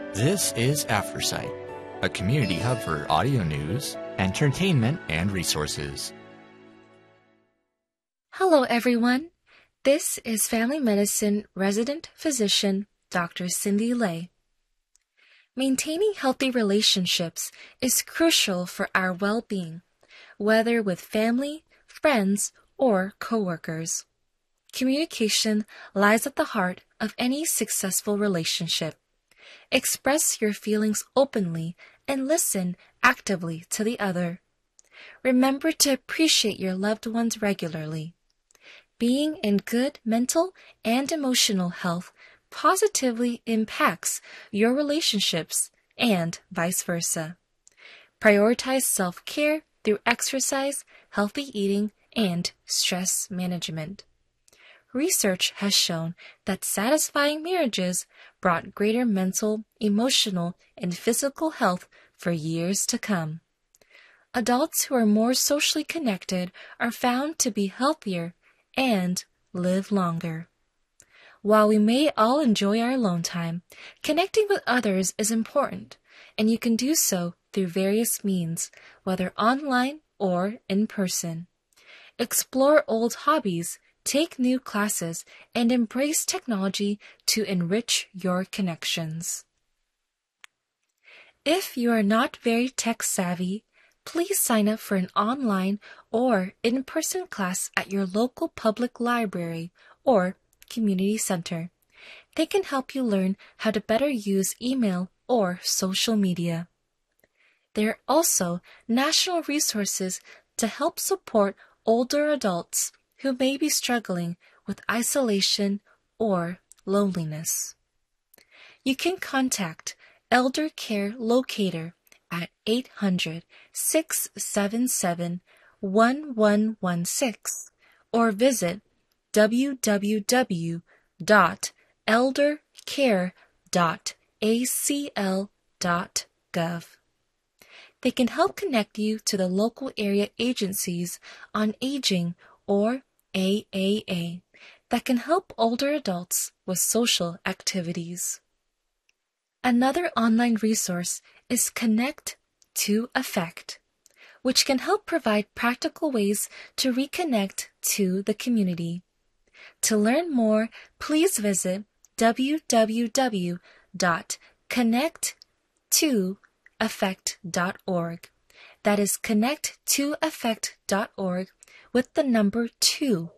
This is AfterSight, a community hub for audio news, entertainment, and resources. Hello, everyone. This is Family Medicine resident physician Dr. Cindy Lay. Maintaining healthy relationships is crucial for our well-being, whether with family, friends, or coworkers. Communication lies at the heart of any successful relationship. Express your feelings openly and listen actively to the other. Remember to appreciate your loved ones regularly. Being in good mental and emotional health positively impacts your relationships and vice versa. Prioritize self-care through exercise, healthy eating, and stress management. Research has shown that satisfying marriages brought greater mental, emotional, and physical health for years to come. Adults who are more socially connected are found to be healthier and live longer. While we may all enjoy our alone time, connecting with others is important, and you can do so through various means, whether online or in person. Explore old hobbies, take new classes, and embrace technology to enrich your connections. If you are not very tech-savvy, please sign up for an online or in-person class at your local public library or community center. They can help you learn how to better use email or social media. There are also national resources to help support older adults who may be struggling with isolation or loneliness. You can contact Elder Care Locator at 800-677-1116 or visit www.eldercare.acl.gov. They can help connect you to the local area agencies on aging or AAA that can help older adults with social activities. Another online resource is Connect to Affect, which can help provide practical ways to reconnect to the community. To learn more, please visit www.connecttoaffect.org. That is connecttoaffect.org with the number 2.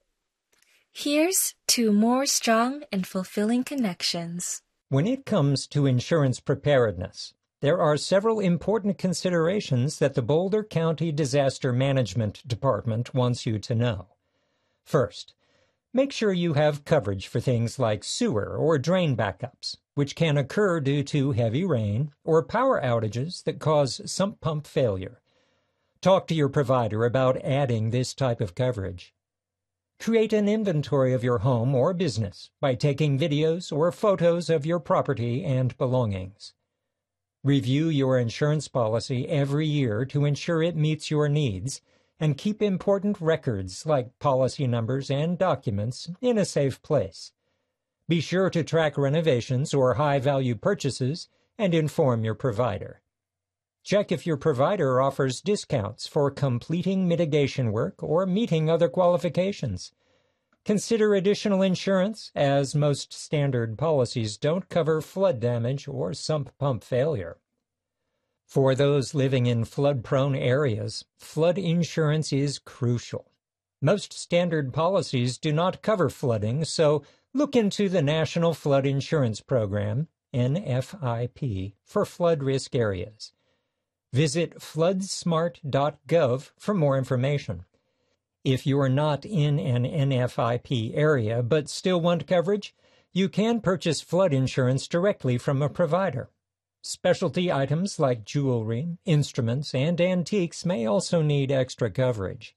Here's to more strong and fulfilling connections. When it comes to insurance preparedness, there are several important considerations that the Boulder County Disaster Management Department wants you to know. First, make sure you have coverage for things like sewer or drain backups, which can occur due to heavy rain or power outages that cause sump pump failure. Talk to your provider about adding this type of coverage. Create an inventory of your home or business by taking videos or photos of your property and belongings. Review your insurance policy every year to ensure it meets your needs, and keep important records like policy numbers and documents in a safe place. Be sure to track renovations or high-value purchases and inform your provider. Check if your provider offers discounts for completing mitigation work or meeting other qualifications. Consider additional insurance, as most standard policies don't cover flood damage or sump pump failure. For those living in flood-prone areas, flood insurance is crucial. Most standard policies do not cover flooding, so look into the National Flood Insurance Program, NFIP, for flood risk areas. Visit floodsmart.gov for more information. If you are not in an NFIP area but still want coverage, you can purchase flood insurance directly from a provider. Specialty items like jewelry, instruments, and antiques may also need extra coverage.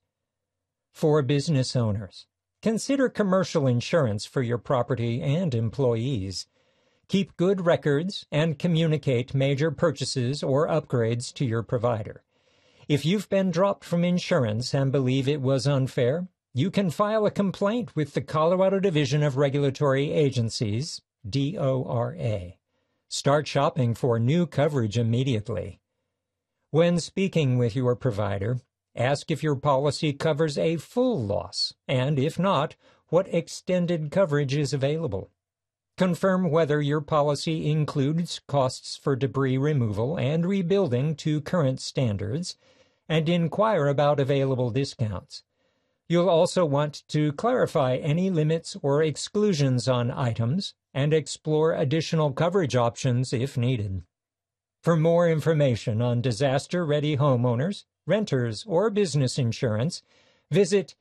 For business owners, consider commercial insurance for your property and employees. Keep good records and communicate major purchases or upgrades to your provider. If you've been dropped from insurance and believe it was unfair, you can file a complaint with the Colorado Division of Regulatory Agencies, DORA. Start shopping for new coverage immediately. When speaking with your provider, ask if your policy covers a full loss, and if not, what extended coverage is available. Confirm whether your policy includes costs for debris removal and rebuilding to current standards, and inquire about available discounts. You'll also want to clarify any limits or exclusions on items and explore additional coverage options if needed. For more information on disaster-ready homeowners, renters, or business insurance, visit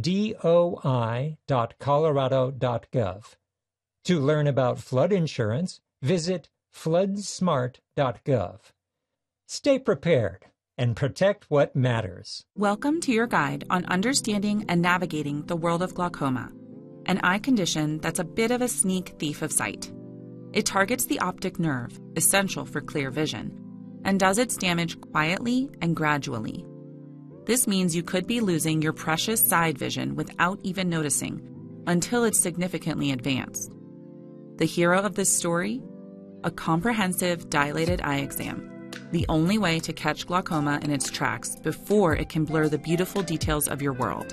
doi.colorado.gov. To learn about flood insurance, visit floodsmart.gov. Stay prepared and protect what matters. Welcome to your guide on understanding and navigating the world of glaucoma, an eye condition that's a bit of a sneak thief of sight. It targets the optic nerve, essential for clear vision, and does its damage quietly and gradually. This means you could be losing your precious side vision without even noticing until it's significantly advanced. The hero of this story? A comprehensive dilated eye exam, the only way to catch glaucoma in its tracks before it can blur the beautiful details of your world.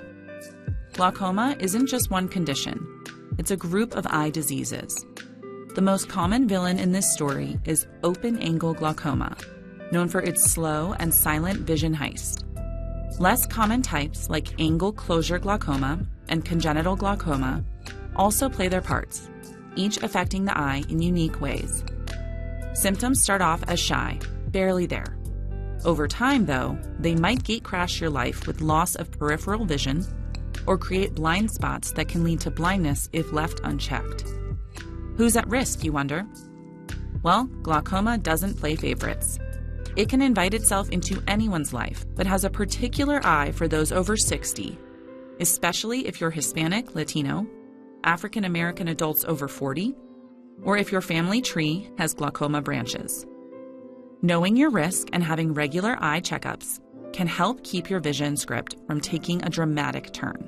Glaucoma isn't just one condition, it's a group of eye diseases. The most common villain in this story is open-angle glaucoma, known for its slow and silent vision heist. Less common types like angle closure glaucoma and congenital glaucoma also play their parts, each affecting the eye in unique ways. Symptoms start off as shy, barely there. Over time, though, they might gatecrash your life with loss of peripheral vision or create blind spots that can lead to blindness if left unchecked. Who's at risk, you wonder? Well, glaucoma doesn't play favorites. It can invite itself into anyone's life, but has a particular eye for those over 60, especially if you're Hispanic, Latino, African American adults over 40, or if your family tree has glaucoma branches. Knowing your risk and having regular eye checkups can help keep your vision script from taking a dramatic turn.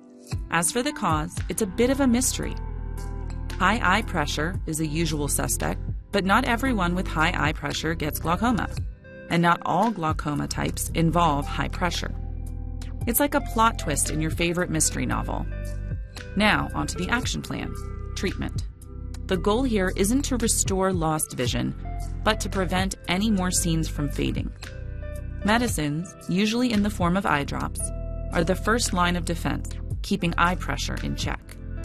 As for the cause, it's a bit of a mystery. High eye pressure is a usual suspect, but not everyone with high eye pressure gets glaucoma, and not all glaucoma types involve high pressure. It's like a plot twist in your favorite mystery novel. Now, onto the action plan, treatment. The goal here isn't to restore lost vision, but to prevent any more scenes from fading. Medicines, usually in the form of eye drops, are the first line of defense, keeping eye pressure in check.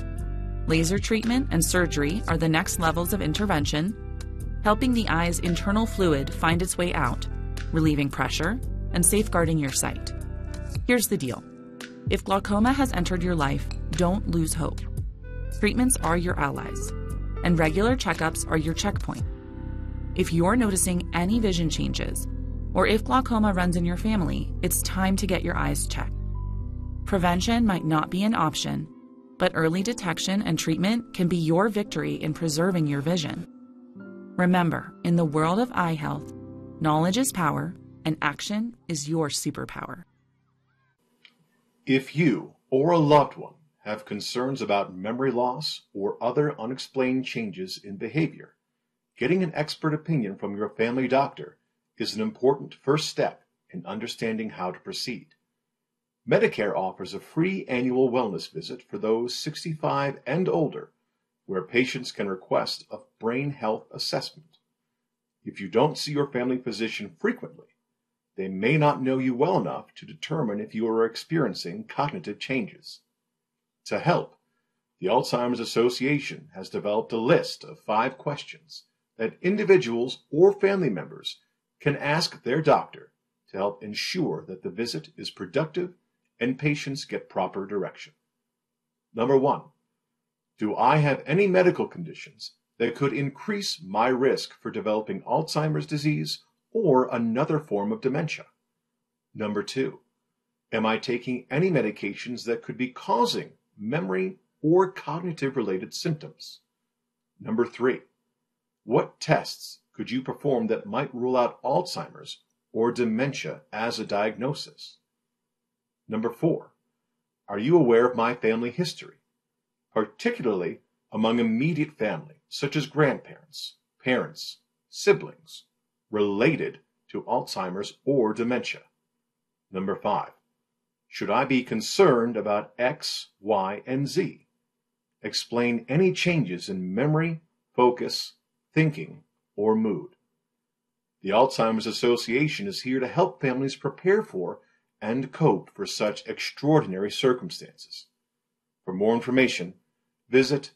Laser treatment and surgery are the next levels of intervention, helping the eye's internal fluid find its way out, relieving pressure, and safeguarding your sight. Here's the deal. If glaucoma has entered your life, don't lose hope. Treatments are your allies, and regular checkups are your checkpoint. If you're noticing any vision changes, or if glaucoma runs in your family, it's time to get your eyes checked. Prevention might not be an option, but early detection and treatment can be your victory in preserving your vision. Remember, in the world of eye health, knowledge is power, and action is your superpower. If you or a loved one have concerns about memory loss or other unexplained changes in behavior, getting an expert opinion from your family doctor is an important first step in understanding how to proceed. Medicare offers a free annual wellness visit for those 65 and older, where patients can request a brain health assessment. If you don't see your family physician frequently, they may not know you well enough to determine if you are experiencing cognitive changes. To help, the Alzheimer's Association has developed a list of 5 questions that individuals or family members can ask their doctor to help ensure that the visit is productive and patients get proper direction. Number 1, do I have any medical conditions that could increase my risk for developing Alzheimer's disease or another form of dementia? Number 2, am I taking any medications that could be causing memory or cognitive-related symptoms? Number 3, what tests could you perform that might rule out Alzheimer's or dementia as a diagnosis? Number 4, are you aware of my family history, particularly among immediate family, such as grandparents, parents, siblings, related to Alzheimer's or dementia. Number 5. Should I be concerned about X, Y, and Z? Explain any changes in memory, focus, thinking, or mood. The Alzheimer's Association is here to help families prepare for and cope for such extraordinary circumstances. For more information, visit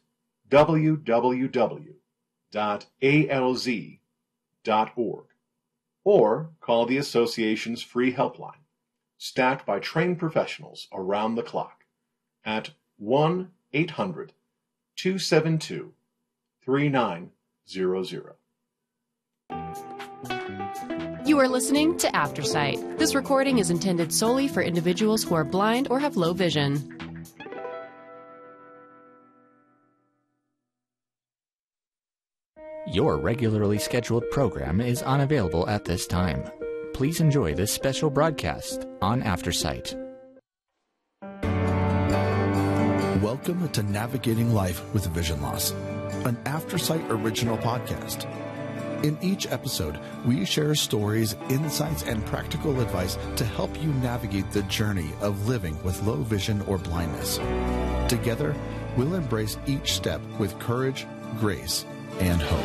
www.alz.org or call the Association's free helpline, staffed by trained professionals around the clock, at 1-800-272-3900. You are listening to Aftersight. This recording is intended solely for individuals who are blind or have low vision. Your regularly scheduled program is unavailable at this time. Please enjoy this special broadcast on Aftersight. Welcome to Navigating Life with Vision Loss, an Aftersight original podcast. In each episode, we share stories, insights, and practical advice to help you navigate the journey of living with low vision or blindness. Together, we'll embrace each step with courage, grace, and hope.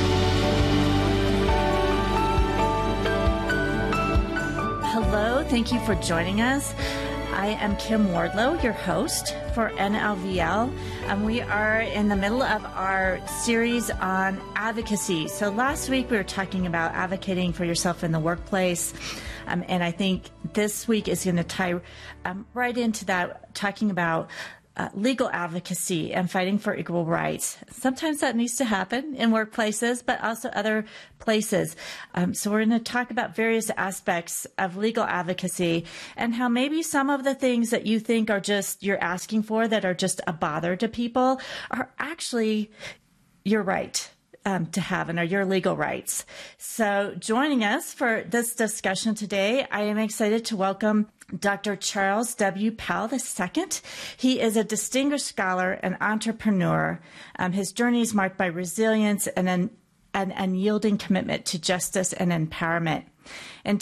Hello, thank you for joining us. I am Kim Wardlow, your host for NLVL, and we are in the middle of our series on advocacy. So last week we were talking about advocating for yourself in the workplace, and I think this week is going to tie right into that, talking about legal advocacy and fighting for equal rights. Sometimes that needs to happen in workplaces, but also other places. So we're going to talk about various aspects of legal advocacy and how maybe some of the things that you think are just you're asking for that are just a bother to people are actually your right to have and are your legal rights. So joining us for this discussion today, I am excited to welcome Dr. Charles W. Powell II. He is a distinguished scholar and entrepreneur. His journey is marked by resilience and an unyielding commitment to justice and empowerment. In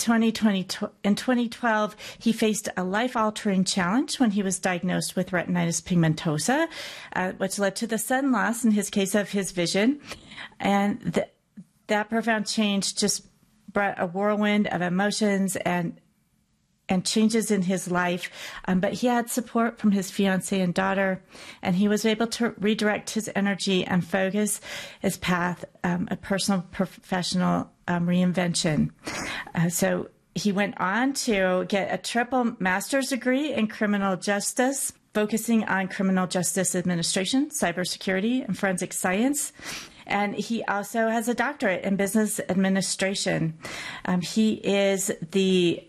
2012, he faced a life-altering challenge when he was diagnosed with retinitis pigmentosa, which led to the sudden loss, in his case, of his vision. And that profound change just brought a whirlwind of emotions and changes in his life. But he had support from his fiancée and daughter, and he was able to redirect his energy and focus his path, a personal, professional reinvention. So he went on to get a triple master's degree in criminal justice, focusing on criminal justice administration, cybersecurity, and forensic science. And he also has a doctorate in business administration. He is the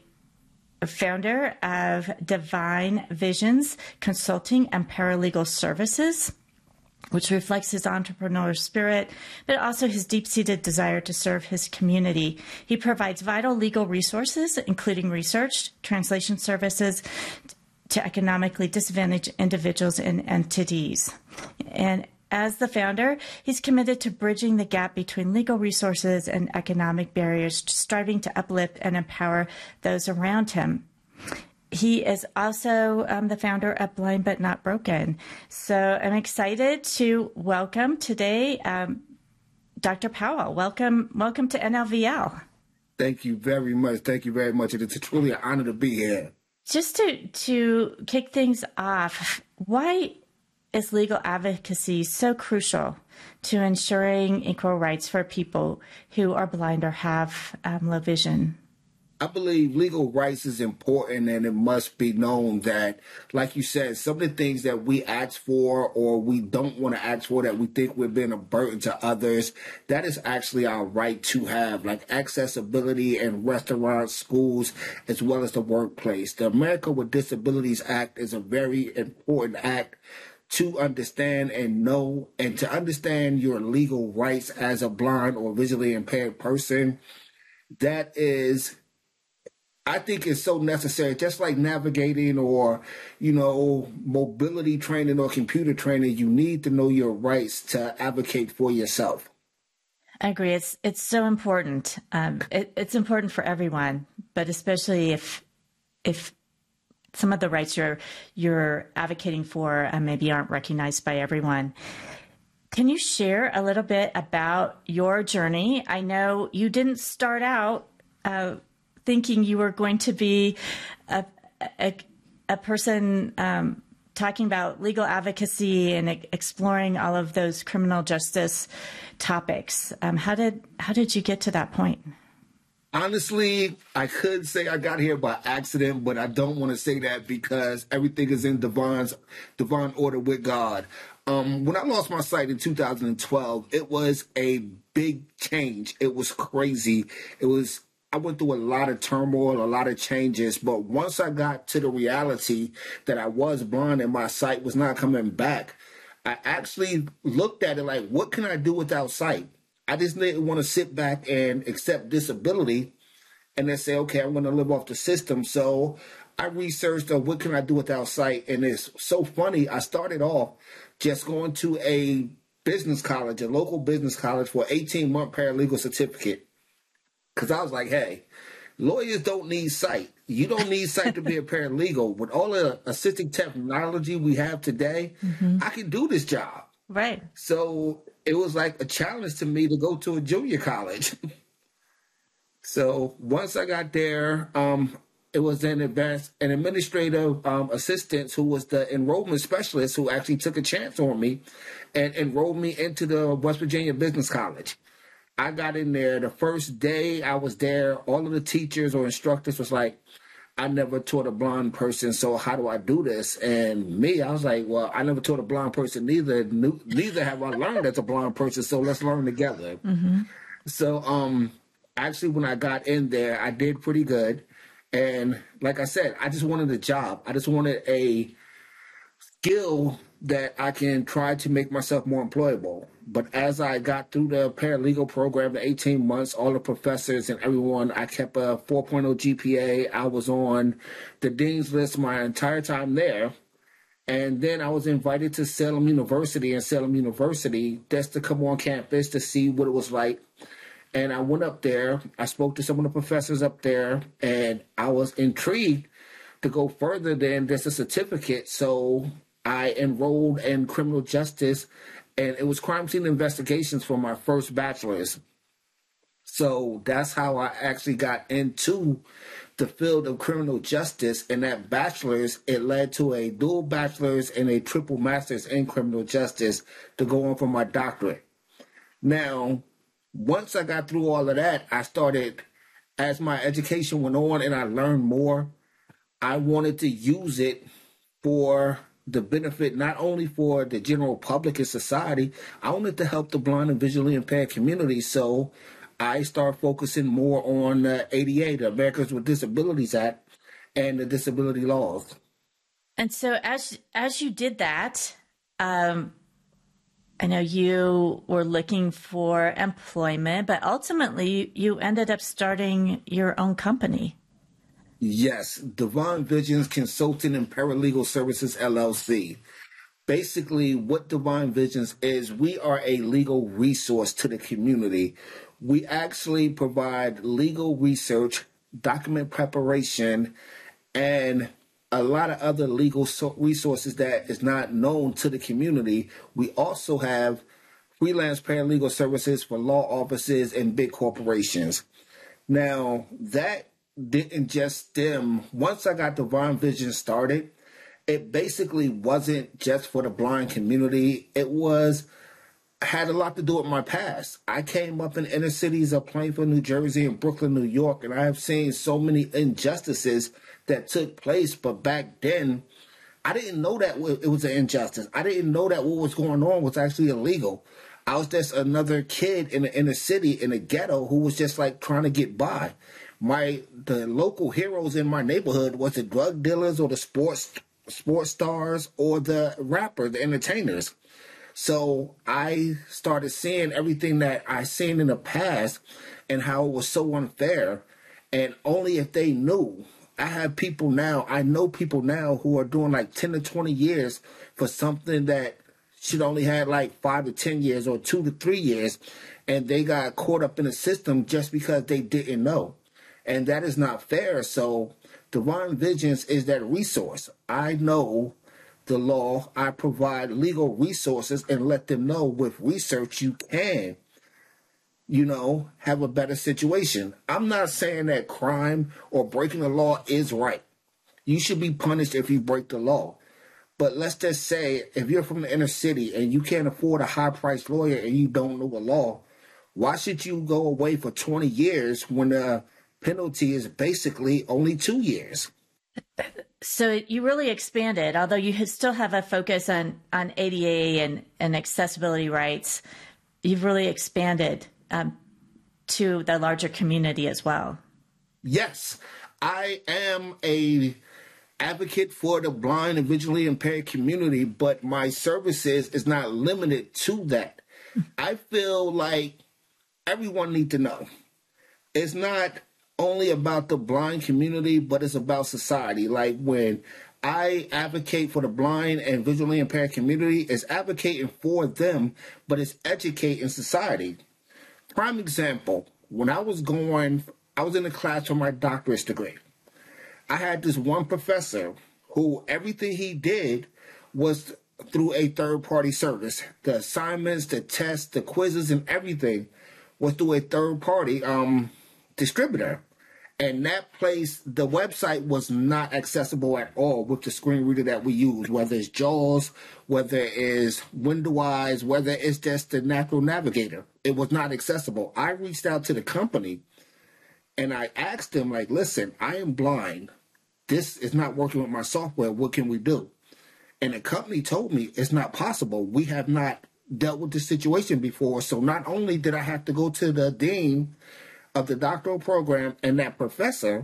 founder of Divine Visions Consulting and Paralegal Services, which reflects his entrepreneurial spirit, but also his deep-seated desire to serve his community. He provides vital legal resources, including research, translation services to economically disadvantaged individuals and entities. And as the founder, he's committed to bridging the gap between legal resources and economic barriers, striving to uplift and empower those around him. He is also the founder of Blind But Not Broken. So I'm excited to welcome today Dr. Powell. Welcome to NLVL. Thank you very much. Thank you very much. It is truly an honor to be here. Just to kick things off, why is legal advocacy so crucial to ensuring equal rights for people who are blind or have low vision? I believe legal rights is important, and it must be known that, like you said, some of the things that we ask for or we don't want to ask for that we think we're being a burden to others, that is actually our right to have, like accessibility in restaurants, schools, as well as the workplace. The America with Disabilities Act is a very important act to understand and know, and to understand your legal rights as a blind or visually impaired person. That is, I think, is so necessary, just like navigating or, mobility training or computer training. You need to know your rights to advocate for yourself. I agree. It's so important. It's important for everyone, but especially if some of the rights you're advocating for maybe aren't recognized by everyone. Can you share a little bit about your journey? I know you didn't start out thinking you were going to be a person talking about legal advocacy and exploring all of those criminal justice topics. How did you get to that point? Honestly, I could say I got here by accident, but I don't want to say that because everything is in divine order with God. When I lost my sight in 2012, it was a big change. It was crazy. I went through a lot of turmoil, a lot of changes, but once I got to the reality that I was blind and my sight was not coming back, I actually looked at it like, what can I do without sight? I just didn't want to sit back and accept disability and then say, okay, I'm going to live off the system. So I researched what can I do without sight? And it's so funny. I started off just going to a business college, a local business college for an 18-month paralegal certificate. Because I was like, hey, lawyers don't need sight. You don't need sight to be a paralegal. With all the assistive technology we have today, I can do this job. Right. So it was like a challenge to me to go to a junior college. So once I got there, it was an administrative assistant who was the enrollment specialist who actually took a chance on me and enrolled me into the West Virginia Business College. I got in there the first day I was there. All of the teachers or instructors was like, I never taught a blind person, so how do I do this? And me, I was like, well, I never taught a blind person neither. Neither have I learned as a blind person, so let's learn together. So actually, when I got in there, I did pretty good. And like I said, I just wanted a job. I just wanted a skill that I can try to make myself more employable. But as I got through the paralegal program, the 18 months, all the professors and everyone, I kept a 4.0 GPA. I was on the dean's list my entire time there. And then I was invited to Salem University just to come on campus to see what it was like. And I went up there. I spoke to some of the professors up there, and I was intrigued to go further than just a certificate. So I enrolled in criminal justice, and it was crime scene investigations for my first bachelor's. So that's how I actually got into the field of criminal justice. And that bachelor's, it led to a dual bachelor's and a triple master's in criminal justice to go on for my doctorate. Now, once I got through all of that, I started, as my education went on and I learned more, I wanted to use it for the benefit, not only for the general public and society, I wanted to help the blind and visually impaired community. So I started focusing more on the ADA, the Americans with Disabilities Act, and the disability laws. And so as you did that, I know you were looking for employment, but ultimately you ended up starting your own company. Yes, Divine Visions Consulting and Paralegal Services, LLC. Basically, what Divine Visions is, we are a legal resource to the community. We actually provide legal research, document preparation, and a lot of other legal resources that is not known to the community. We also have freelance paralegal services for law offices and big corporations. Now, that didn't just stem. Once I got Divine Vision started, it basically wasn't just for the blind community. It had a lot to do with my past. I came up in inner cities of Plainfield, New Jersey, and Brooklyn, New York, and I have seen so many injustices that took place. But back then, I didn't know that it was an injustice. I didn't know that what was going on was actually illegal. I was just another kid in the inner city, in a ghetto, who was just like trying to get by. The local heroes in my neighborhood was the drug dealers or the sports stars or the rappers, the entertainers. So I started seeing everything that I seen in the past and how it was so unfair. And only if they knew. I know people now who are doing like 10 to 20 years for something that should only have like 5 to 10 years or 2 to 3 years. and they got caught up in the system just because they didn't know. And that is not fair. So Divine Visions is that resource. I know the law. I provide legal resources and let them know with research you can, have a better situation. I'm not saying that crime or breaking the law is right. You should be punished if you break the law. But let's just say if you're from the inner city and you can't afford a high-priced lawyer and you don't know the law, why should you go away for 20 years when the penalty is basically only 2 years? So you really expanded, although you still have a focus on ADA and accessibility rights. You've really expanded to the larger community as well. Yes, I am a advocate for the blind and visually impaired community, but my services is not limited to that. I feel like everyone needs to know. It's not only about the blind community, but it's about society. Like when I advocate for the blind and visually impaired community, it's advocating for them, but it's educating society. Prime example, when I was in the class for my doctorate degree. I had this one professor who everything he did was through a third-party service. The assignments, the tests, the quizzes, and everything was through a third-party distributor. And that place, the website was not accessible at all with the screen reader that we use, whether it's JAWS, whether it's Windowise, whether it's just the natural navigator. It was not accessible. I reached out to the company and I asked them, like, listen, I am blind. This is not working with my software. What can we do? And the company told me it's not possible. We have not dealt with this situation before. So not only did I have to go to the dean of the doctoral program and that professor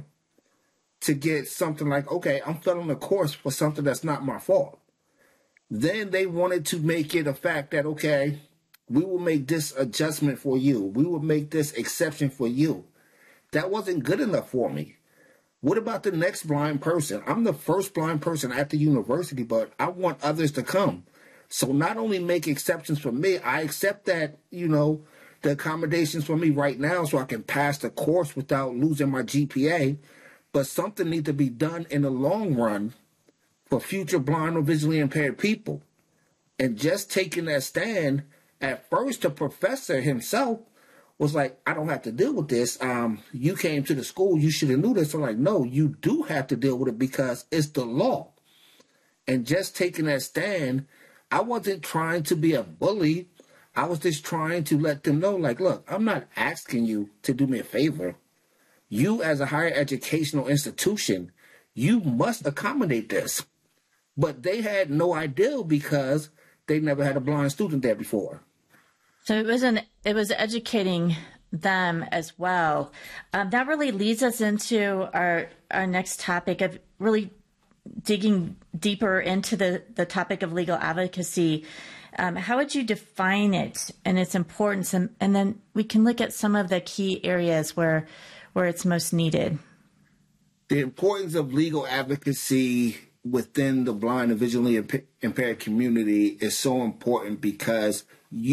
to get something like, okay, I'm filling a course for something that's not my fault. Then they wanted to make it a fact that, okay, we will make this adjustment for you. We will make this exception for you. That wasn't good enough for me. What about the next blind person? I'm the first blind person at the university, but I want others to come. So not only make exceptions for me, I accept that, the accommodations for me right now so I can pass the course without losing my GPA, but something needs to be done in the long run for future blind or visually impaired people. And just taking that stand, at first the professor himself was like, I don't have to deal with this. You came to the school, you should have knew this. I'm like, no, you do have to deal with it because it's the law. And just taking that stand, I wasn't trying to be a bully. I was just trying to let them know, like, look, I'm not asking you to do me a favor. You, as a higher educational institution, you must accommodate this. But they had no idea because they never had a blind student there before. So it was educating them as well. That really leads us into our next topic of really digging deeper into the topic of legal advocacy. How would you define it and its importance? And then we can look at some of the key areas where it's most needed. The importance of legal advocacy within the blind and visually impaired community is so important because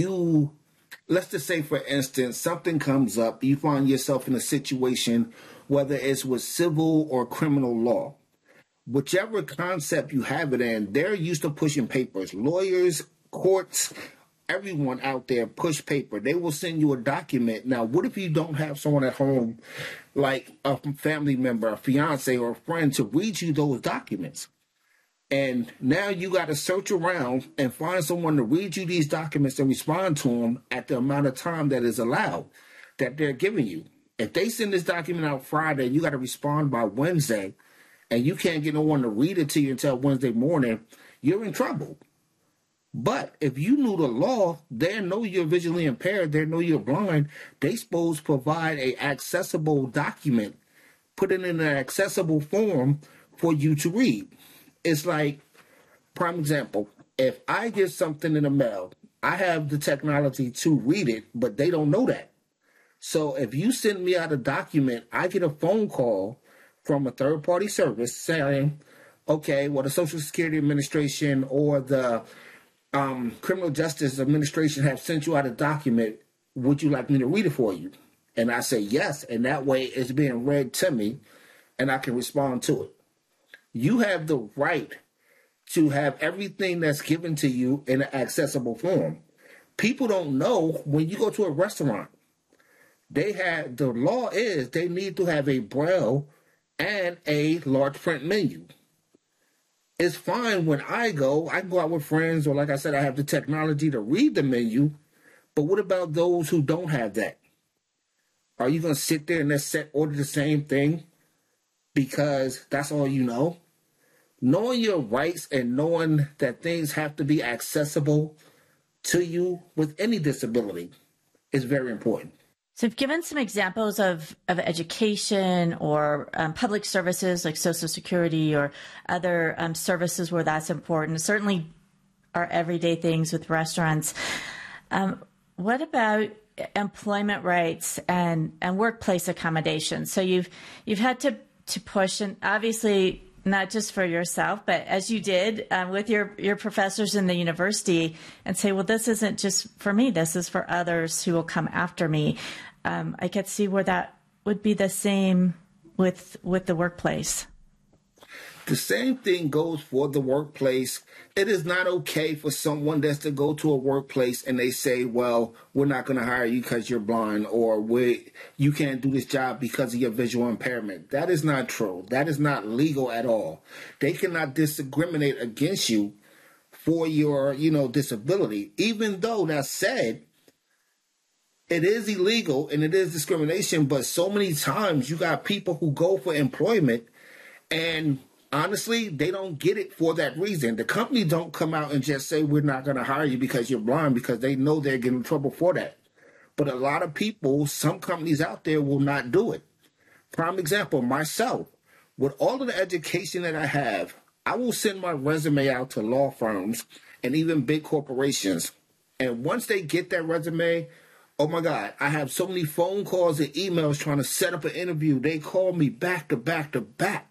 let's just say, for instance, something comes up, you find yourself in a situation, whether it's with civil or criminal law. Whichever concept you have it in, they're used to pushing papers. Lawyers, courts, everyone out there push paper. They will send you a document. Now, what if you don't have someone at home, like a family member, a fiance, or a friend to read you those documents? And now you got to search around and find someone to read you these documents and respond to them at the amount of time that is allowed that they're giving you. If they send this document out Friday, you got to respond by Wednesday, and you can't get no one to read it to you until Wednesday morning, you're in trouble. But if you knew the law, they know you're visually impaired, they know you're blind, they supposed to provide an accessible document, put it in an accessible form for you to read. It's like, prime example, if I get something in the mail, I have the technology to read it, but they don't know that. So if you send me out a document, I get a phone call from a third-party service saying, okay, well, the Social Security Administration or the Criminal Justice Administration have sent you out a document. would you like me to read it for you? And I say yes, and that way it's being read to me, and I can respond to it. You have the right to have everything that's given to you in an accessible form. People don't know when you go to a restaurant, the law is they need to have a Braille and a large print menu. It's fine when I can go out with friends, or like I said, I have the technology to read the menu, but what about those who don't have that? Are you going to sit there and just order the same thing because that's all you know? Knowing your rights and knowing that things have to be accessible to you with any disability is very important. So you've given some examples of education or public services like Social Security or other services where that's important. Certainly our everyday things with restaurants. What about employment rights and workplace accommodations? So you've had to push, and obviously not just for yourself, but as you did with your professors in the university, and say, well, this isn't just for me, this is for others who will come after me. I could see where that would be the same with the workplace. The same thing goes for the workplace. It is not okay for someone that's to go to a workplace and they say, well, we're not going to hire you because you're blind, or you can't do this job because of your visual impairment. That is not true. That is not legal at all. They cannot discriminate against you for your, disability. Even though that's said, it is illegal and it is discrimination, but so many times you got people who go for employment and honestly, they don't get it for that reason. The company don't come out and just say, we're not going to hire you because you're blind, because they know they're getting in trouble for that. But a lot of people, some companies out there will not do it. Prime example, myself, with all of the education that I have, I will send my resume out to law firms and even big corporations. And once they get that resume, oh my God, I have so many phone calls and emails trying to set up an interview. They call me back to back to back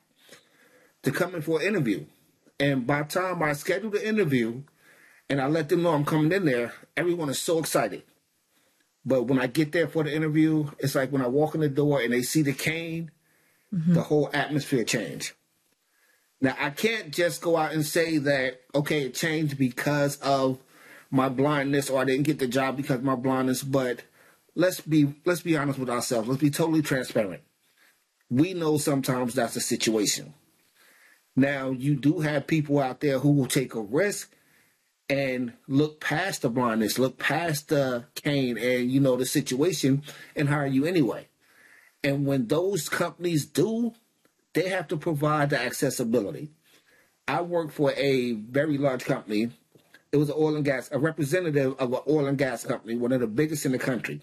to come in for an interview. And by the time I schedule the interview and I let them know I'm coming in there, everyone is so excited. But when I get there for the interview, it's like when I walk in the door and they see the cane, the whole atmosphere changed. Now, I can't just go out and say that, okay, it changed because of my blindness, or I didn't get the job because of my blindness, but let's be honest with ourselves. Let's be totally transparent. We know sometimes that's the situation. Now, you do have people out there who will take a risk and look past the blindness, look past the cane and, the situation and hire you anyway. And when those companies do, they have to provide the accessibility. I work for a very large company. It was a representative of an oil and gas company, one of the biggest in the country.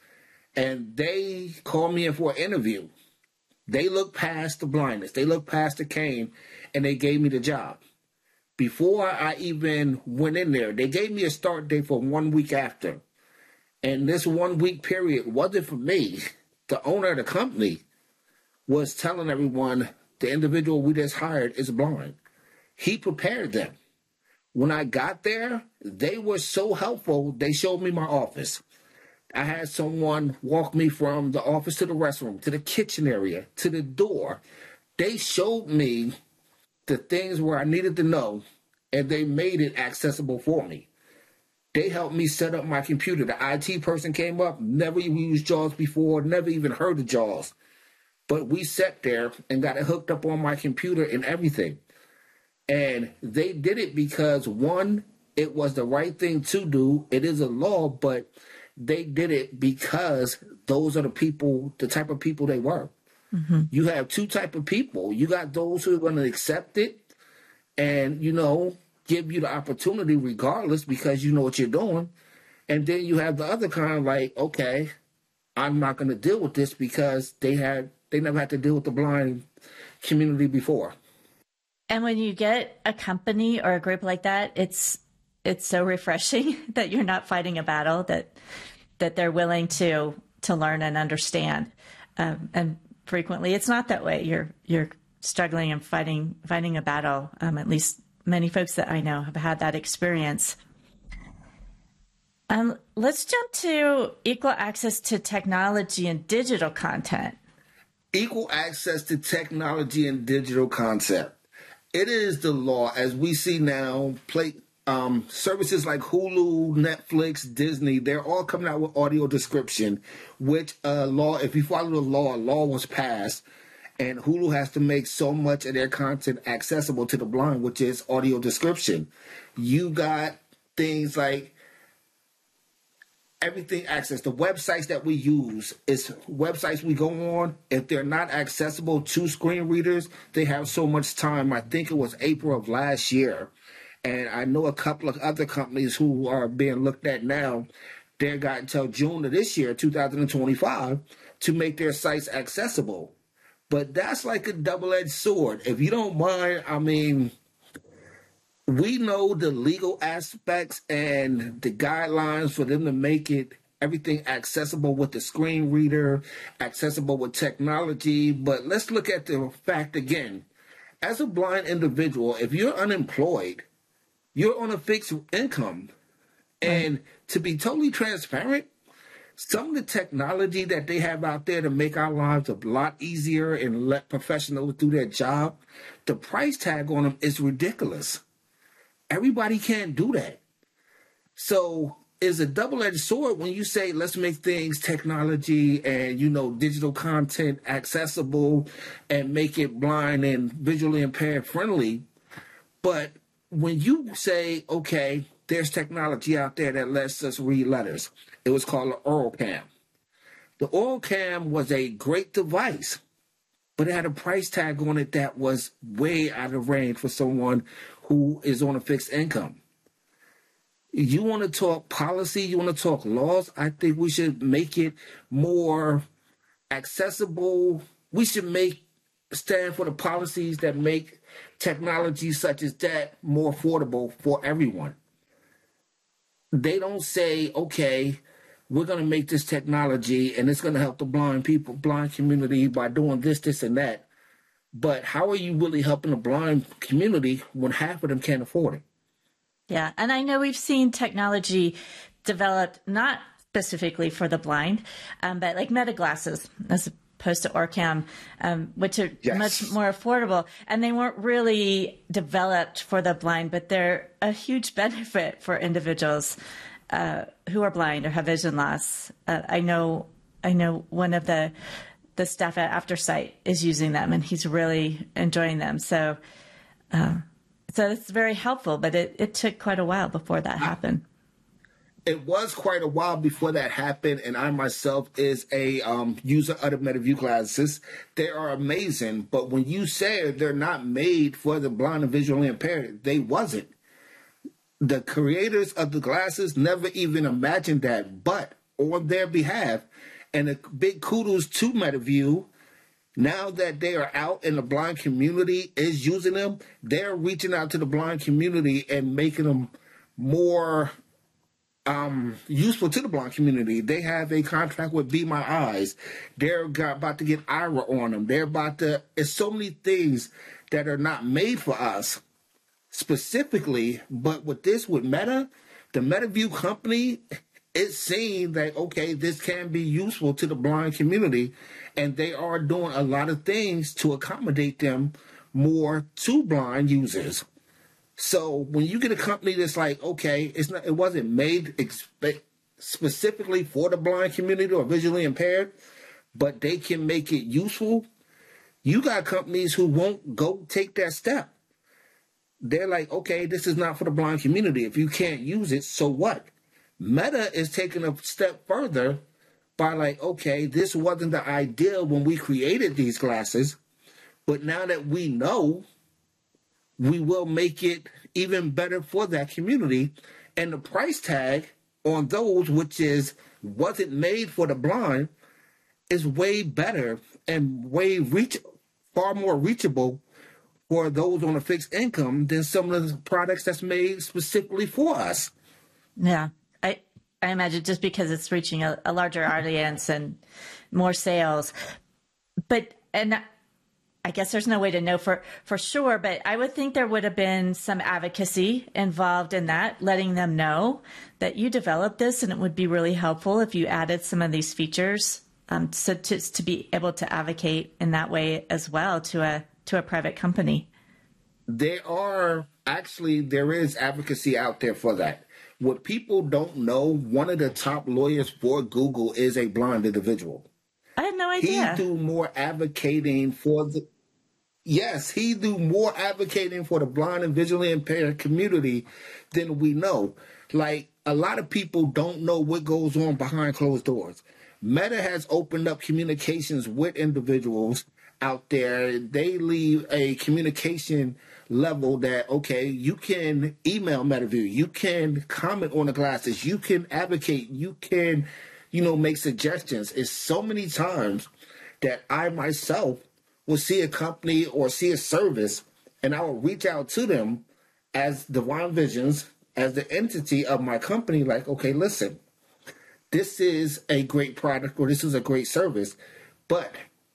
And they called me in for an interview. They looked past the blindness. They looked past the cane, and they gave me the job. Before I even went in there, they gave me a start date for 1 week after. And this 1 week period wasn't for me. The owner of the company was telling everyone the individual we just hired is blind. He prepared them. When I got there, they were so helpful, they showed me my office. I had someone walk me from the office to the restroom, to the kitchen area, to the door. They showed me the things where I needed to know, and they made it accessible for me. They helped me set up my computer. The IT person came up, never used JAWS before, never even heard of JAWS. But we sat there and got it hooked up on my computer and everything. And they did it because, one, it was the right thing to do. It is a law, but they did it because those are the type of people they were. You have two type of people. You got those who are going to accept it and, give you the opportunity regardless because you know what you're doing. And then you have the other kind like, okay, I'm not going to deal with this because they never had to deal with the blind community before. And when you get a company or a group like that, it's so refreshing that you're not fighting a battle, that they're willing to learn and understand. And frequently it's not that way. You're struggling and fighting a battle. At least many folks that I know have had that experience. Let's jump to equal access to technology and digital content. Equal access to technology and digital content. It is the law, as we see now. Services like Hulu, Netflix, Disney, they're all coming out with audio description, which law, if you follow the law, a law was passed, and Hulu has to make so much of their content accessible to the blind, which is audio description. You got things like everything access. The websites that we use is websites we go on. If they're not accessible to screen readers, they have so much time. I think it was April of last year. And I know a couple of other companies who are being looked at now. They got until June of this year, 2025, to make their sites accessible. But that's like a double-edged sword. If you don't mind, I mean, we know the legal aspects and the guidelines for them to make it everything accessible with the screen reader, accessible with technology. But let's look at the fact again. As a blind individual, if you're unemployed, you're on a fixed income. And to be totally transparent, some of the technology that they have out there to make our lives a lot easier and let professionals do their job, the price tag on them is ridiculous. Everybody can't do that. So it's a double-edged sword when you say, let's make things technology and, digital content accessible and make it blind and visually impaired friendly. But when you say, okay, there's technology out there that lets us read letters. It was called an oral cam. The oral cam was a great device, but it had a price tag on it that was way out of range for someone who is on a fixed income. You want to talk policy, you want to talk laws, I think we should make it more accessible. We should stand for the policies that make technology such as that more affordable for everyone. They don't say, okay, we're going to make this technology and it's going to help the blind community by doing this, this, and that. But how are you really helping the blind community when half of them can't afford it? Yeah, and I know we've seen technology developed not specifically for the blind, but like Meta glasses as opposed to Orcam, which are much more affordable. And they weren't really developed for the blind, but they're a huge benefit for individuals who are blind or have vision loss. I know one of the staff at AfterSight is using them, and he's really enjoying them. So it's very helpful, but it took quite a while before that happened. It was quite a while before that happened, and I myself is a user of the MetaView glasses. They are amazing, but when you say they're not made for the blind and visually impaired, they wasn't. The creators of the glasses never even imagined that, but on their behalf, and a big kudos to MetaView, now that they are out and the blind community is using them, they're reaching out to the blind community and making them more useful to the blind community. They have a contract with Be My Eyes. They're about to get Ira on them. It's so many things that are not made for us specifically, but with Meta, the MetaView company, it's saying that, okay, this can be useful to the blind community, and they are doing a lot of things to accommodate them more to blind users. So when you get a company that's like, okay, it wasn't made specifically for the blind community or visually impaired, but they can make it useful, you got companies who won't go take that step. They're like, okay, this is not for the blind community. If you can't use it, so what? Meta is taking a step further by like, okay, this wasn't the ideal when we created these glasses, but now that we know, we will make it even better for that community. And the price tag on those, which wasn't made for the blind, is way better and far more reachable for those on a fixed income than some of the products that's made specifically for us. Yeah. I imagine just because it's reaching a larger audience and more sales. And I guess there's no way to know for sure, but I would think there would have been some advocacy involved in that, letting them know that you developed this and it would be really helpful if you added some of these features, so to be able to advocate in that way as well to a private company. There is advocacy out there for that. What people don't know, one of the top lawyers for Google is a blind individual. I had no idea. He do more advocating for the blind and visually impaired community than we know. Like, a lot of people don't know what goes on behind closed doors. Meta has opened up communications with individuals out there. They leave a communication level that, okay, you can email MetaView, you can comment on the glasses, you can advocate, you can, make suggestions. It's so many times that I myself will see a company or see a service and I will reach out to them as Divine Visions, as the entity of my company, like, okay, listen, this is a great product or this is a great service, but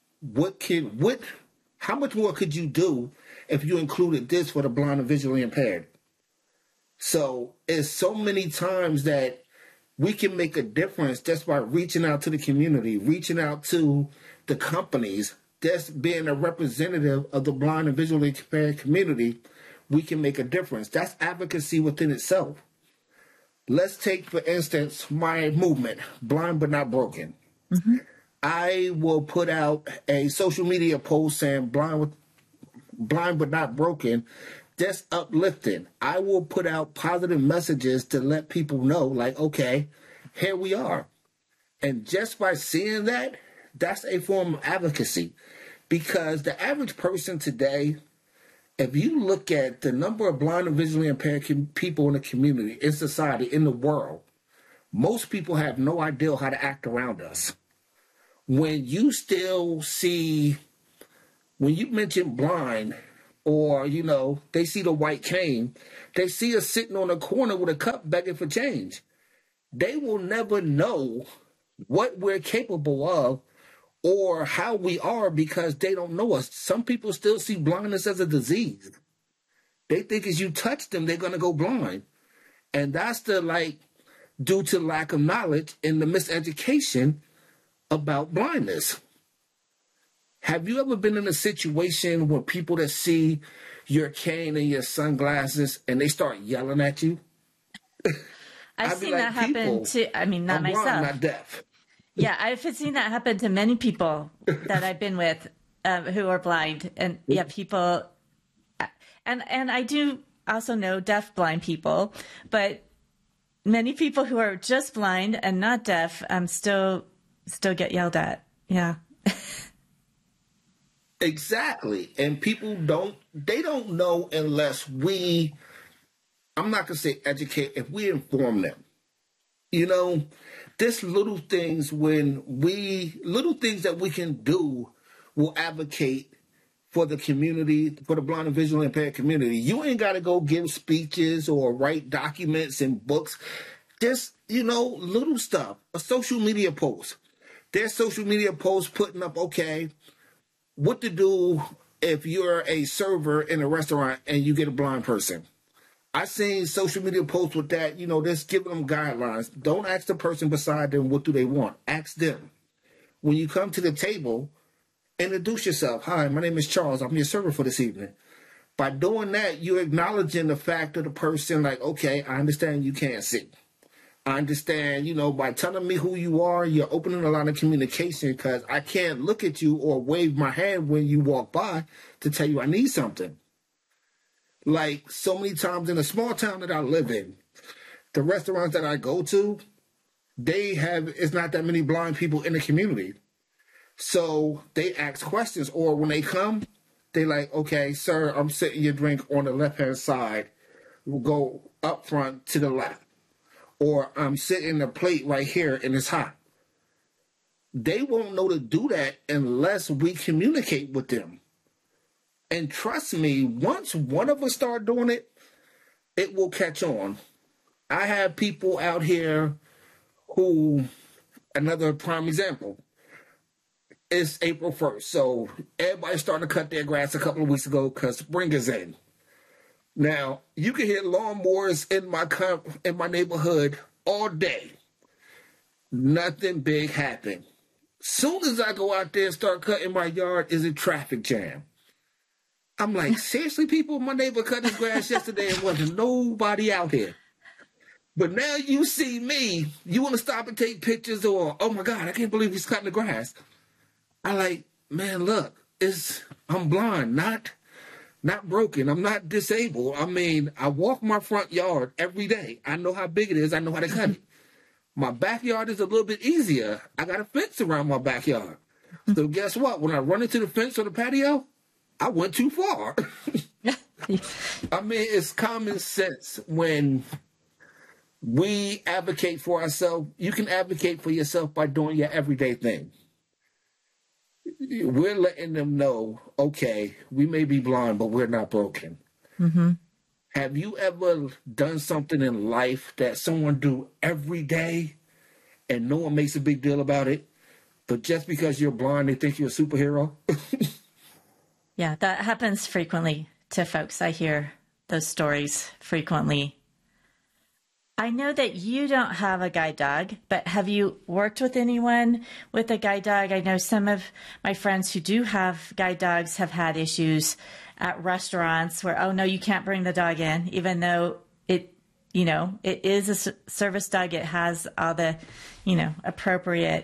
how much more could you do if you included this for the blind and visually impaired? So it's so many times that we can make a difference just by reaching out to the community, reaching out to the companies, just being a representative of the blind and visually impaired community. We can make a difference. That's advocacy within itself. Let's take, for instance, my movement, Blind But Not Broken. Mm-hmm. I will put out a social media post saying blind but not broken, just uplifting. I will put out positive messages to let people know, like, okay, here we are. And just by seeing that, that's a form of advocacy. Because the average person today, if you look at the number of blind and visually impaired people in the community, in society, in the world, most people have no idea how to act around us. When you mention blind, or, they see the white cane, they see us sitting on a corner with a cup begging for change. They will never know what we're capable of or how we are because they don't know us. Some people still see blindness as a disease. They think as you touch them, they're going to go blind. And that's due to lack of knowledge and the miseducation about blindness. Have you ever been in a situation where people that see your cane and your sunglasses and they start yelling at you? I've seen that happen to, not myself. I'm not deaf. Yeah, I've seen that happen to many people that I've been with who are blind. And yeah, people, and I do also know deaf blind people, but many people who are just blind and not deaf still get yelled at. Yeah. Exactly. And people don't know unless I'm not going to say educate, if we inform them. There's little things that we can do will advocate for the community, for the blind and visually impaired community. You ain't got to go give speeches or write documents and books. Just, little stuff. A social media post. There's social media posts putting up, okay, what to do if you're a server in a restaurant and you get a blind person. I've seen social media posts with that, just giving them guidelines. Don't ask the person beside them what do they want. Ask them. When you come to the table, introduce yourself. Hi, my name is Charles. I'm your server for this evening. By doing that, you're acknowledging the fact of the person, like, okay, I understand you can't see. I understand, by telling me who you are, you're opening a lot of communication because I can't look at you or wave my hand when you walk by to tell you I need something. Like so many times in a small town that I live in, the restaurants that I go to, it's not that many blind people in the community. So they ask questions, or when they come, they like, okay, sir, I'm setting your drink on the left-hand side. We'll go up front to the left. Or I'm sitting the plate right here and it's hot. They won't know to do that unless we communicate with them. And trust me, once one of us start doing it, it will catch on. I have people out here who, another prime example, it's April 1st, so everybody's starting to cut their grass a couple of weeks ago because spring is in. Now, you can hear lawnmowers in my neighborhood all day. Nothing big happened. Soon as I go out there and start cutting my yard, is a traffic jam. I'm like, seriously, people? My neighbor cut his grass yesterday and wasn't nobody out here. But now you see me, you want to stop and take pictures or, oh my God, I can't believe he's cutting the grass. I like, man, look, I'm blind, not broken. I'm not disabled. I mean, I walk my front yard every day. I know how big it is. I know how to cut it. My backyard is a little bit easier. I got a fence around my backyard. So guess what? When I run into the fence or the patio, I went too far. I mean, it's common sense when we advocate for ourselves. You can advocate for yourself by doing your everyday thing. We're letting them know, okay, we may be blind, but we're not broken. Mm-hmm. Have you ever done something in life that someone do every day and no one makes a big deal about it, but just because you're blind, they think you're a superhero? Yeah, that happens frequently to folks. I hear those stories frequently. I know that you don't have a guide dog, but have you worked with anyone with a guide dog? I know some of my friends who do have guide dogs have had issues at restaurants where, oh no, you can't bring the dog in, even though it is a service dog. It has all the, appropriate,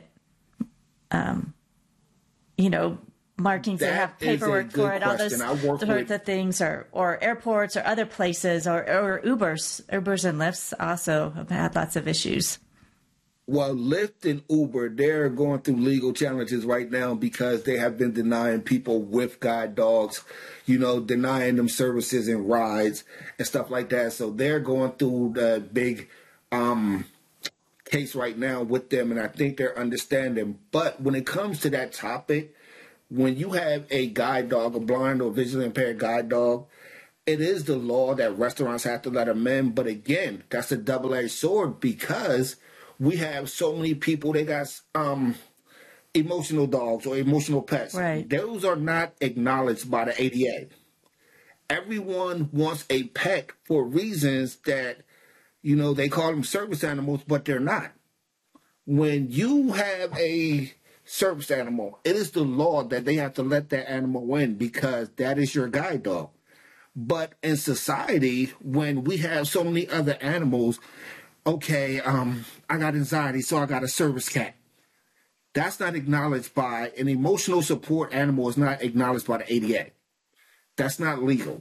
markings. They have paperwork for it, all those sorts of things, or airports or other places, or Ubers and Lyfts also have had lots of issues. Well, Lyft and Uber, they're going through legal challenges right now because they have been denying people with guide dogs, denying them services and rides and stuff like that. So they're going through the big case right now with them, and I think they're understanding. But when it comes to that topic, when you have a guide dog, a blind or visually impaired guide dog, it is the law that restaurants have to let them in. But again, that's a double-edged sword because we have so many people that got emotional dogs or emotional pets. Right. Those are not acknowledged by the ADA. Everyone wants a pet for reasons that, they call them service animals, but they're not. When you have a service animal, it is the law that they have to let that animal in because that is your guide dog. But in society, when we have so many other animals, okay, I got anxiety, so I got a service cat. That's not acknowledged by an emotional support animal is not acknowledged by the ADA. That's not legal.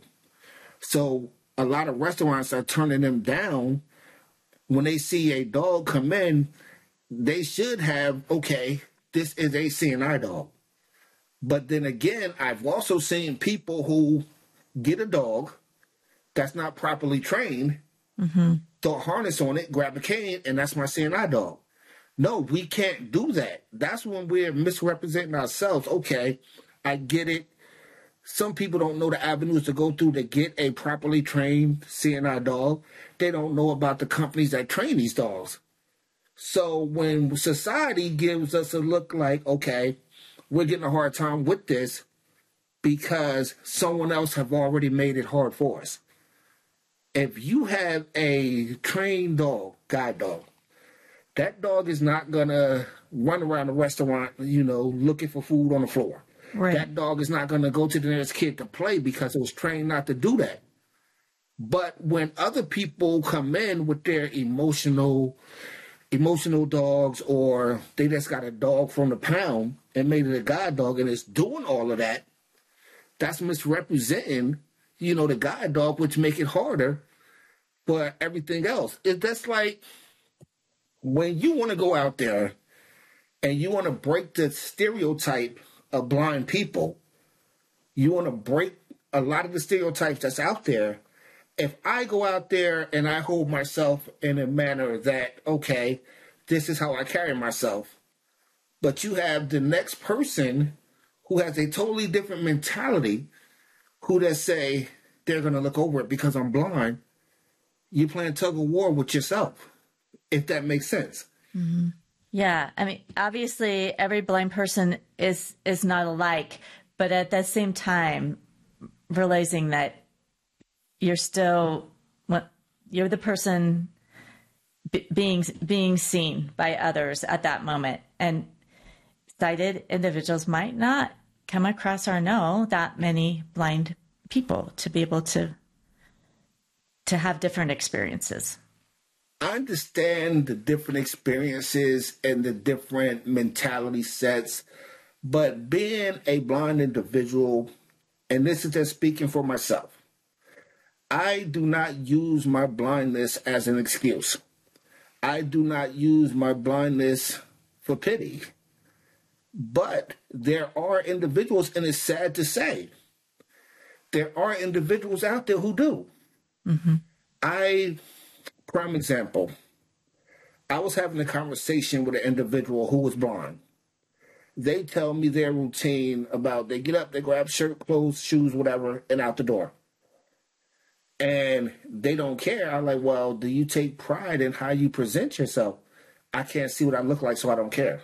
So a lot of restaurants are turning them down when they see a dog come in. They should have, okay, this is a CNI dog. But then again, I've also seen people who get a dog that's not properly trained, throw a harness on it, grab a cane, and that's my CNI dog. No, we can't do that. That's when we're misrepresenting ourselves. Okay, I get it. Some people don't know the avenues to go through to get a properly trained CNI dog. They don't know about the companies that train these dogs. So when society gives us a look like, okay, we're getting a hard time with this because someone else have already made it hard for us. If you have a trained dog, guide dog, that dog is not going to run around the restaurant, looking for food on the floor. Right. That dog is not going to go to the nearest kid to play because it was trained not to do that. But when other people come in with their emotional dogs, or they just got a dog from the pound and made it a guide dog and it's doing all of that, that's misrepresenting, the guide dog, which make it harder for everything else. That's like when you want to go out there and you want to break the stereotype of blind people, you want to break a lot of the stereotypes that's out there. If I go out there and I hold myself in a manner that, okay, this is how I carry myself, but you have the next person who has a totally different mentality who just say they're going to look over it because I'm blind, you're playing tug of war with yourself, if that makes sense. Mm-hmm. Yeah, I mean, obviously, every blind person is not alike, but at the same time, realizing that you're the person being seen by others at that moment, and sighted individuals might not come across or know that many blind people to be able to have different experiences. I understand the different experiences and the different mentality sets, but being a blind individual, and this is just speaking for myself, I do not use my blindness as an excuse. I do not use my blindness for pity. But there are individuals, and it's sad to say, there are individuals out there who do. Mm-hmm. Prime example, I was having a conversation with an individual who was blind. They tell me their routine about they get up, they grab shirt, clothes, shoes, whatever, and out the door. And they don't care. I'm like, well, do you take pride in how you present yourself? I can't see what I look like, so I don't care.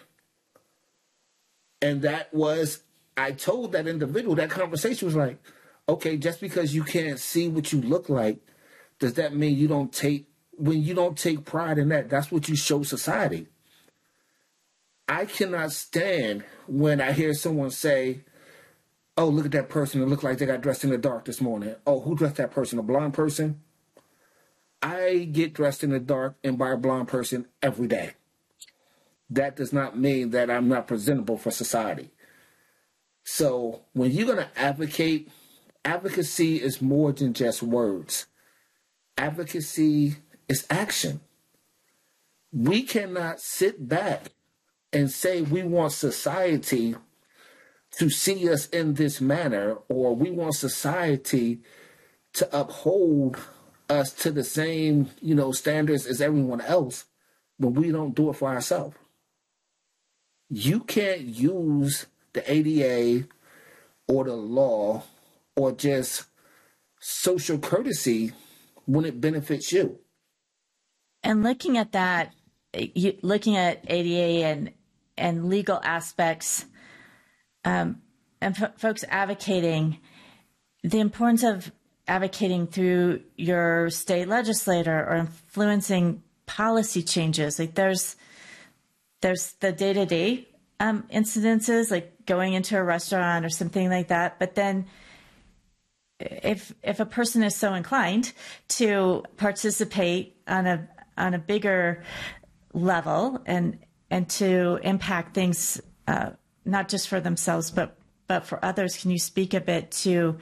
And I told that individual, that conversation was like, okay, just because you can't see what you look like, does that mean when you don't take pride in that, that's what you show society? I cannot stand when I hear someone say, oh, look at that person. It looked like they got dressed in the dark this morning. Oh, who dressed that person? A blind person? I get dressed in the dark and by a blind person every day. That does not mean that I'm not presentable for society. So when you're going to advocate, advocacy is more than just words. Advocacy is action. We cannot sit back and say we want society to see us in this manner, or we want society to uphold us to the same, standards as everyone else when we don't do it for ourselves. You can't use the ADA or the law or just social courtesy when it benefits you. And looking at that, looking at ADA and legal aspects, and folks advocating, the importance of advocating through your state legislator or influencing policy changes. Like there's the day-to-day incidences, like going into a restaurant or something like that. But then if a person is so inclined to participate on a bigger level and to impact things, not just for themselves, but for others, can you speak a bit to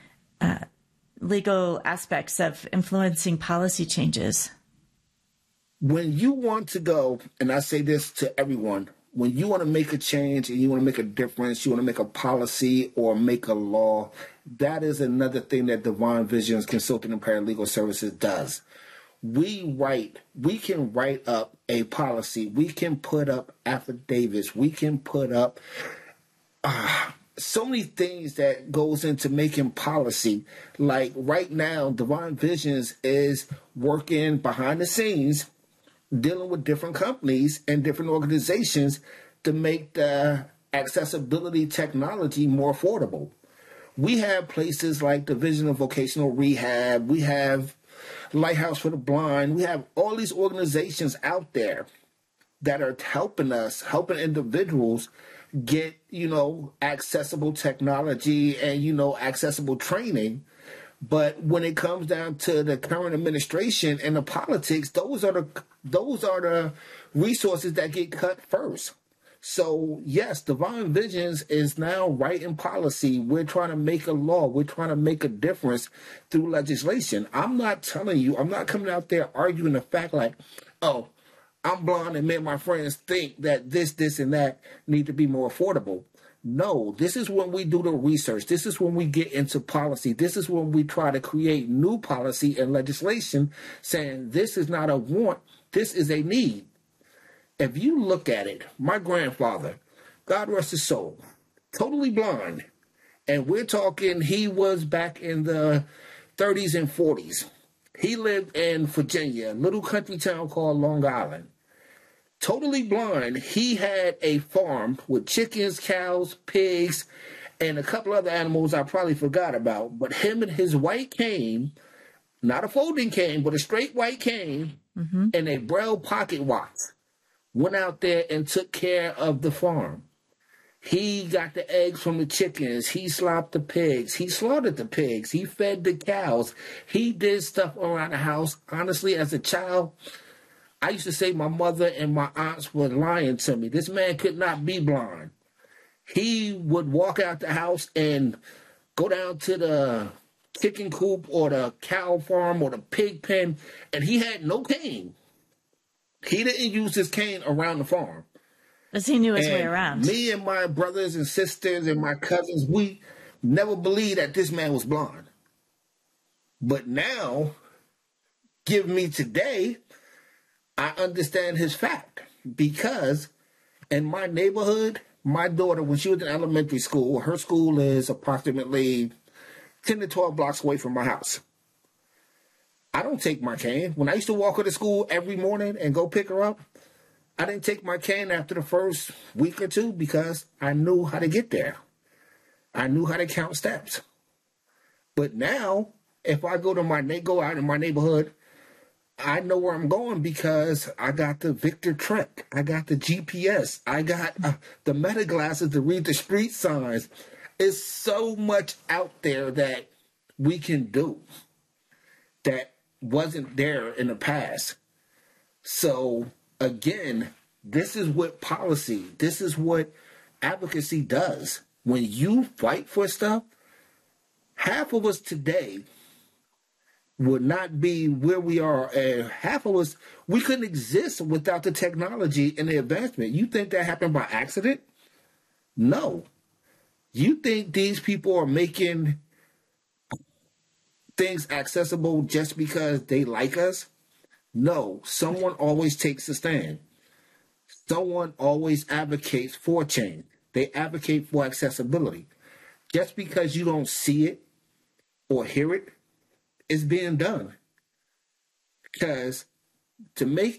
legal aspects of influencing policy changes? When you want to go, and I say this to everyone, when you want to make a change and you want to make a difference, you want to make a policy or make a law, that is another thing that Divine Visions Consulting and Paralegal Services does. We can write up a policy. We can put up affidavits. We can put up so many things that goes into making policy. Like right now, Divine Visions is working behind the scenes, dealing with different companies and different organizations to make the accessibility technology more affordable. We have places like Division of Vocational Rehab. We have Lighthouse for the Blind. We have all these organizations out there that are helping individuals get, accessible technology and, accessible training. But when it comes down to the current administration and the politics, those are the resources that get cut first. So yes, Divine Visions is now writing policy. We're trying to make a law. We're trying to make a difference through legislation. I'm not coming out there arguing the fact like, oh, I'm blind and make my friends think that this and that need to be more affordable. No, this is when we do the research. This is when we get into policy. This is when we try to create new policy and legislation saying this is not a want, this is a need. If you look at it, my grandfather, God rest his soul, totally blind. And we're talking, he was back in the 30s and 40s. He lived in Virginia, a little country town called Long Island. totally blind. He had a farm with chickens, cows, pigs, and a couple other animals I probably forgot about. But him and his white cane, not a folding cane, but a straight white cane, and a Braille pocket watch, went out there and took care of the farm. He got the eggs from the chickens. He slopped the pigs. He slaughtered the pigs. He fed the cows. He did stuff around the house. Honestly, as a child, I used to say my mother and my aunts were lying to me. This man could not be blind. He would walk out the house and go down to the chicken coop or the cow farm or the pig pen, and he had no cane. He didn't use his cane around the farm. Because he knew his way around. Me and my brothers and sisters and my cousins, we never believed that this man was blind. But now, give me today, I understand his fact. Because in my neighborhood, my daughter, when she was in elementary school, her school is approximately 10 to 12 blocks away from my house. I don't take my cane. When I used to walk her to school every morning and go pick her up, I didn't take my cane after the first week or two because I knew how to get there. I knew how to count steps. But now, if I go out in my neighborhood, I know where I'm going because I got the Victor Trek. I got the GPS. I got the meta glasses to read the street signs. It's so much out there that we can do that wasn't there in the past. So, again, this is what policy, this is what advocacy does. When you fight for stuff, half of us today would not be where we are, and half of us, we couldn't exist without the technology and the advancement. You think that happened by accident? No. You think these people are making things accessible just because they like us? No. Someone always takes a stand. Someone always advocates for change. They advocate for accessibility. Just because you don't see it or hear it, it's being done. Because to make